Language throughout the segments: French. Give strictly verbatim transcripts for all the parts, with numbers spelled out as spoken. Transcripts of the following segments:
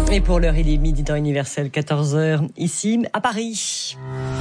Et pour l'heure, il est midi temps universel, quatorze heures, ici à Paris.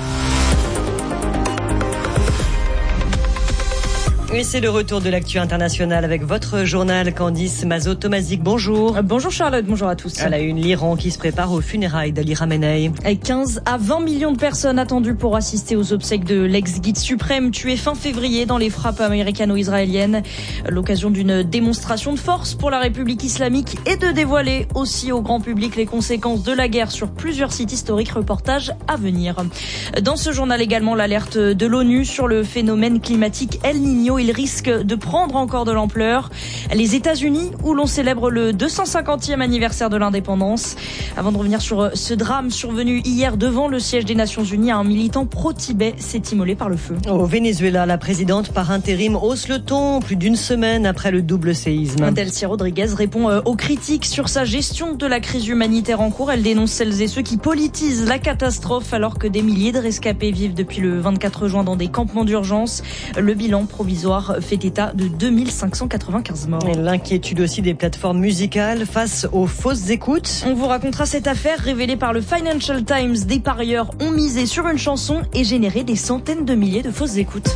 Et c'est le retour de l'actu internationale avec votre journal Candice Mazot-Tomazic. Bonjour. Bonjour Charlotte, bonjour à tous. À la une, l'Iran qui se prépare aux funérailles d'Ali Khamenei. quinze à vingt millions de personnes attendues pour assister aux obsèques de l'ex-guide suprême tué fin février dans les frappes américano-israéliennes. L'occasion d'une démonstration de force pour la République islamique et de dévoiler aussi au grand public les conséquences de la guerre sur plusieurs sites historiques. Reportage à venir. Dans ce journal également, l'alerte de l'ONU sur le phénomène climatique El Niño. Il risque de prendre encore de l'ampleur. Les États-Unis, où l'on célèbre le deux cent cinquantième anniversaire de l'indépendance. Avant de revenir sur ce drame survenu hier devant le siège des Nations Unies, un militant pro-Tibet s'est immolé par le feu. Au Venezuela, la présidente par intérim hausse le ton plus d'une semaine après le double séisme. Delcy Rodriguez répond aux critiques sur sa gestion de la crise humanitaire en cours. Elle dénonce celles et ceux qui politisent la catastrophe alors que des milliers de rescapés vivent depuis le vingt-quatre juin dans des campements d'urgence. Le bilan provisoire fait état de deux mille cinq cent quatre-vingt-quinze morts. Et l'inquiétude aussi des plateformes musicales face aux fausses écoutes. On vous racontera cette affaire révélée par le Financial Times. Des parieurs ont misé sur une chanson et généré des centaines de milliers de fausses écoutes.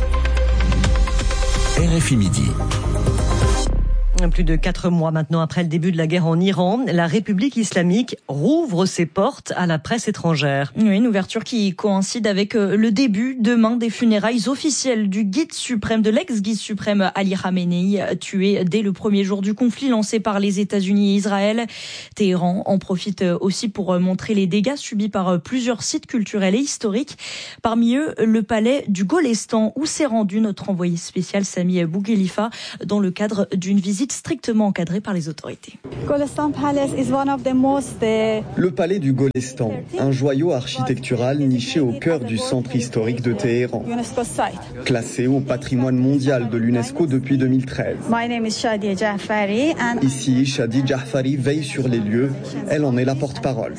R F I Midi. Plus de quatre mois maintenant après le début de la guerre en Iran, la République islamique rouvre ses portes à la presse étrangère. Oui, une ouverture qui coïncide avec le début demain des funérailles officielles du guide suprême, de l'ex-guide suprême Ali Khamenei, tué dès le premier jour du conflit lancé par les États-Unis et Israël. Téhéran en profite aussi pour montrer les dégâts subis par plusieurs sites culturels et historiques. Parmi eux, le palais du Golestan, où s'est rendu notre envoyé spécial Sami Bouguelifa dans le cadre d'une visite strictement encadré par les autorités. Le palais du Golestan, un joyau architectural niché au cœur du centre historique de Téhéran, classé au patrimoine mondial de l'UNESCO depuis deux mille treize. Ici, Shadi Jafari veille sur les lieux, elle en est la porte-parole.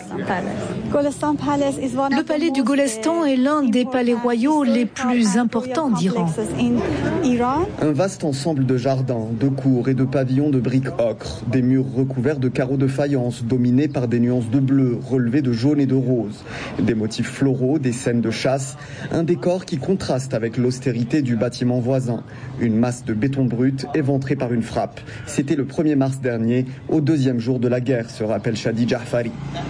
Le palais du Golestan est l'un des palais royaux les plus importants d'Iran. Un vaste ensemble de jardins, de cours et de pavillons de briques ocre, des murs recouverts de carreaux de faïence dominés par des nuances de bleu relevées de jaune et de rose, des motifs floraux, des scènes de chasse, un décor qui contraste avec l'austérité du bâtiment voisin, une masse de béton brut éventrée par une frappe. C'était le premier mars dernier, au deuxième jour de la guerre, se rappelle Shadi Jafari.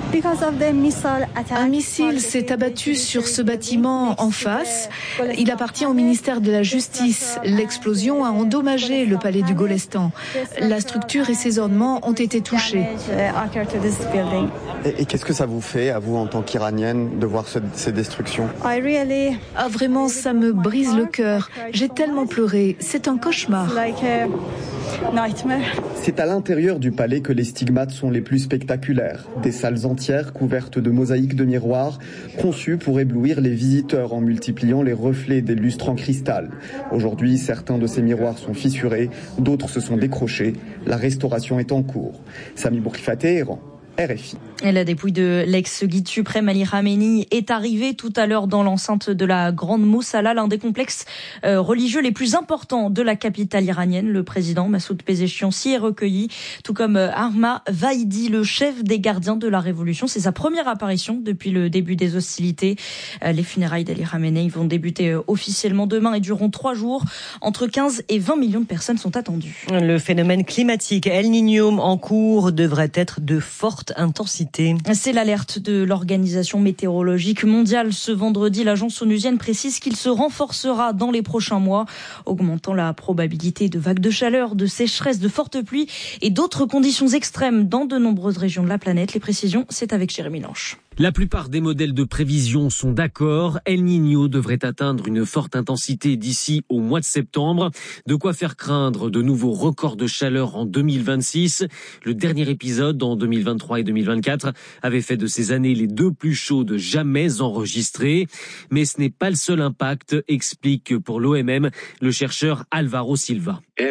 Un missile s'est abattu sur ce bâtiment en face. Il appartient au ministère de la Justice. L'explosion a endommagé le palais du Golestan. La structure et ses ornements ont été touchés. Et, et qu'est-ce que ça vous fait, à vous en tant qu'Iranienne, de voir ce, ces destructions ? Ah, vraiment, ça me brise le cœur. J'ai tellement pleuré. C'est un cauchemar. C'est à l'intérieur du palais que les stigmates sont les plus spectaculaires. Des salles entières couvertes de mosaïques de miroirs, conçues pour éblouir les visiteurs en multipliant les reflets des lustres en cristal. Aujourd'hui, certains de ces miroirs sont fissurés, d'autres se sont décrochés. La restauration est en cours. Sami Bouguelifa, Téhéran, R F I. Et la dépouille de l'ex-guide suprême Ali Khamenei est arrivée tout à l'heure dans l'enceinte de la Grande Mosala, l'un des complexes euh, religieux les plus importants de la capitale iranienne. Le président Massoud Pezeshkian s'y est recueilli, tout comme euh, Ahmad Vahidi, le chef des gardiens de la révolution. C'est sa première apparition depuis le début des hostilités. Euh, les funérailles d'Ali Khamenei vont débuter euh, officiellement demain et dureront trois jours. Entre quinze et vingt millions de personnes sont attendues. Le phénomène climatique El Niño en cours devrait être de forte intensité. C'est l'alerte de l'Organisation météorologique mondiale. Ce vendredi, l'agence onusienne précise qu'il se renforcera dans les prochains mois, augmentant la probabilité de vagues de chaleur, de sécheresse, de fortes pluies et d'autres conditions extrêmes dans de nombreuses régions de la planète. Les précisions, c'est avec Jérémy Lanche. La plupart des modèles de prévision sont d'accord. El Niño devrait atteindre une forte intensité d'ici au mois de septembre. De quoi faire craindre de nouveaux records de chaleur en deux mille vingt-six. Le dernier épisode en deux mille vingt-trois et deux mille vingt-quatre avait fait de ces années les deux plus chaudes jamais enregistrées. Mais ce n'est pas le seul impact, explique pour l'O M M le chercheur Álvaro Silva. Un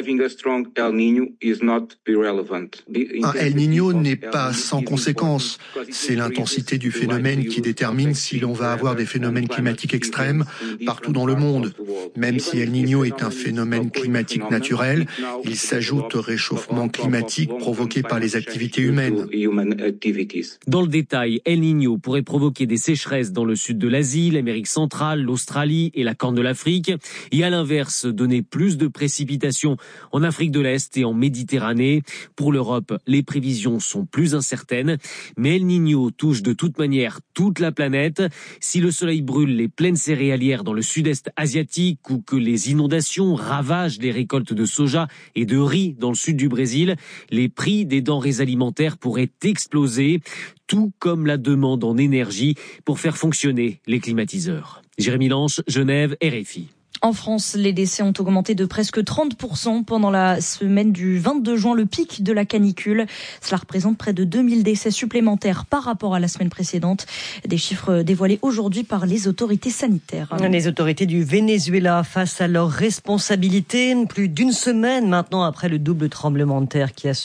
El Niño n'est pas sans conséquence. C'est l'intensité du phénomènes qui déterminent si l'on va avoir des phénomènes climatiques extrêmes partout dans le monde. Même si El Niño est un phénomène climatique naturel, il s'ajoute au réchauffement climatique provoqué par les activités humaines. Dans le détail, El Niño pourrait provoquer des sécheresses dans le sud de l'Asie, l'Amérique centrale, l'Australie et la Corne de l'Afrique, et à l'inverse, donner plus de précipitations en Afrique de l'Est et en Méditerranée. Pour l'Europe, les prévisions sont plus incertaines, mais El Niño touche de toute manière toute la planète. Si le soleil brûle les plaines céréalières dans le sud-est asiatique ou que les inondations ravagent les récoltes de soja et de riz dans le sud du Brésil, les prix des denrées alimentaires pourraient exploser, tout comme la demande en énergie pour faire fonctionner les climatiseurs. Jérémy Lanche, Genève, R F I. En France, les décès ont augmenté de presque trente pour cent pendant la semaine du vingt-deux juin, le pic de la canicule. Cela représente près de deux mille décès supplémentaires par rapport à la semaine précédente. Des chiffres dévoilés aujourd'hui par les autorités sanitaires. Les autorités du Venezuela face à leurs responsabilités, plus d'une semaine maintenant après le double tremblement de terre qui a